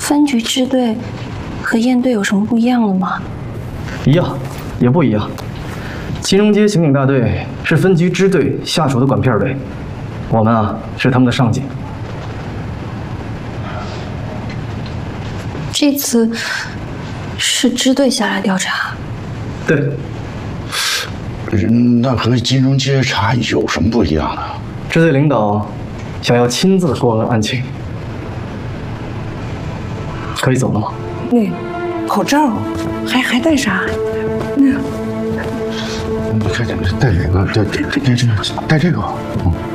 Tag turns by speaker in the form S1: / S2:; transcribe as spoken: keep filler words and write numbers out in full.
S1: 分局支队和雁队有什么不一样的吗？
S2: 一样，也不一样。金融街刑警大队是分局支队下属的管片队，我们啊是他们的上级。
S1: 这次是支队下来调查。
S2: 对。
S3: 那和金融街查有什么不一样呢？
S2: 支队领导想要亲自过问案情，可以走了吗？
S4: 那口罩还还带啥？那
S3: 你看，带这个，带带带这个，带这个，嗯。